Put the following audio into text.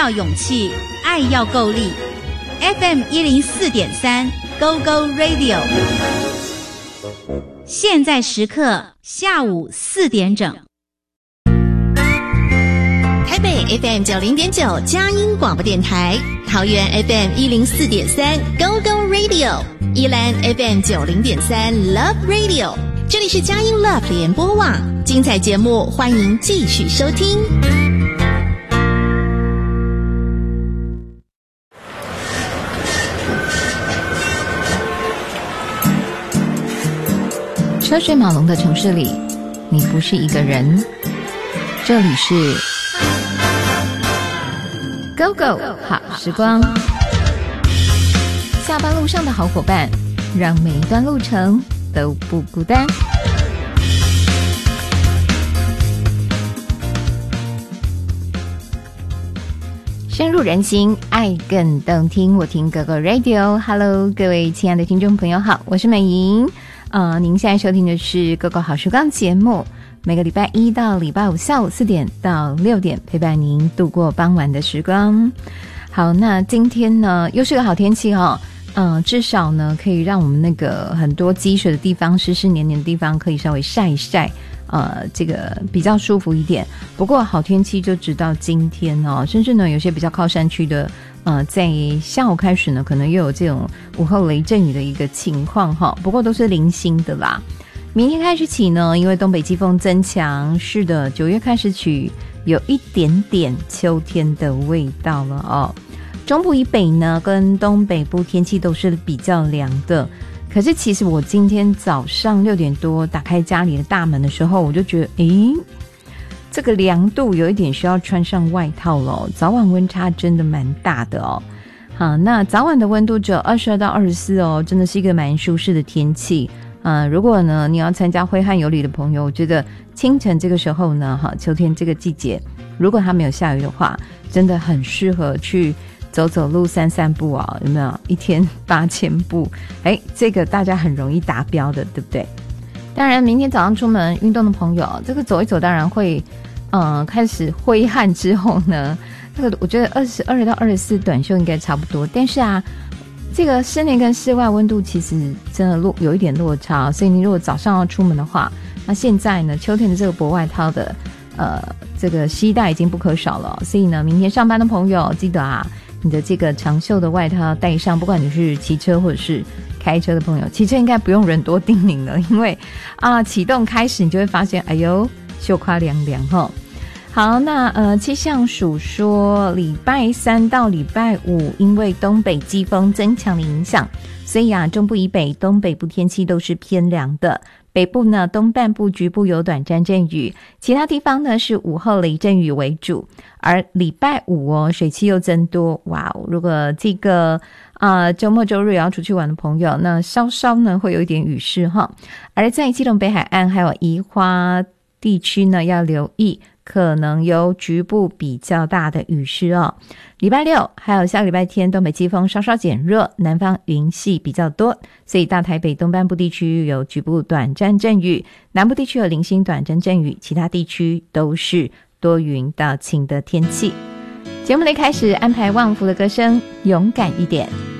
要勇气，爱要够力。FM104.3 Go Go Radio， 现在时刻下午4点整。 台北 FM90.9 佳音广播电台，桃园 FM104.3 Go Go Radio， 宜兰 FM90.3 Love Radio， 这里是佳音 Love 联播网，精彩节目欢迎继续收听。 车水马龙的城市里，你不是一个人。这里是 Go Go 好时光，下班路上的好伙伴，让每一段路程都不孤单。深入人心，爱更动听。我听 Go Go Radio。Hello， 各位亲爱的听众朋友好，我是美莹。您现在收听的是 Go Go 好时光节目，每个礼拜一到礼拜五下午4点到6点，陪伴您度过傍晚的时光。好，那今天呢又是个好天气哦。至少呢可以让我们那个很多积水的地方、湿湿黏黏的地方可以稍微晒一晒，这个比较舒服一点。不过好天气就直到今天哦，甚至呢有些比较靠山区的在下午开始呢可能又有这种午后雷阵雨的一个情况哈，不过都是零星的啦。明天开始起呢，因为东北季风增强，是的，9月开始起有一点点秋天的味道了哦。中部以北呢跟东北部天气都是比较凉的，可是其实我今天早上6点多打开家里的大门的时候，我就觉得这个凉度有一点需要穿上外套了，早晚温差真的蛮大的哦。好，那早晚的温度只有22到24哦，真的是一个蛮舒适的天气。如果呢你要参加挥汗有礼的朋友，我觉得清晨这个时候呢，秋天这个季节，如果它没有下雨的话，真的很适合去走走路、散散步啊，有没有？1天8000步，这个大家很容易达标的，对不对？当然，明天早上出门运动的朋友，这个走一走，当然会，开始挥汗之后呢，这个我觉得22到24短袖应该差不多。但是啊，这个室内跟室外温度其实真的有一点落差，所以你如果早上要出门的话，那现在呢，秋天的这个薄外套的，这个携带已经不可少了。所以呢，明天上班的朋友记得啊，你的这个长袖的外套带上，不管你是骑车或者是开车的朋友，骑车应该不用人多叮咛了，因为启动开始你就会发现，哎呦，袖胯凉凉齁。好，那气象署说，礼拜3到礼拜5，因为东北季风增强的影响，所以啊，中部以北、东北部天气都是偏凉的。北部呢，东半部局部有短暂阵雨，其他地方呢是午后雷阵雨为主。而礼拜5哦，水汽又增多，哇哦！如果这个周末周日也要出去玩的朋友，那稍稍呢会有一点雨势哈。而在基隆北海岸还有宜花地区呢，要留意可能有局部比较大的雨势哦。礼拜6还有下个礼拜天，东北季风稍稍减弱，南方云系比较多，所以大台北东半部地区有局部短暂阵雨，南部地区有零星短暂阵雨，其他地区都是多云到晴的天气。节目的开始安排旺福的歌声，勇敢一点。